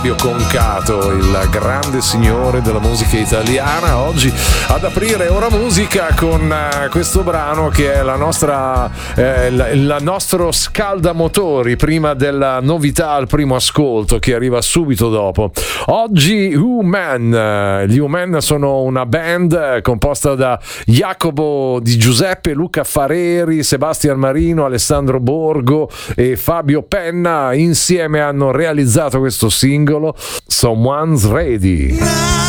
Fabio Concato, il grande signore della musica italiana, oggi ad aprire Ora Musica con questo brano che è la nostra il nostro scaldamotori prima della novità al primo ascolto che arriva subito dopo. Oggi U-Man. Gli U-Man sono una band composta da Jacopo Di Giuseppe, Luca Fareri, Sebastian Marino, Alessandro Borgo e Fabio Penna. Insieme hanno realizzato questo singolo Someone's Ready.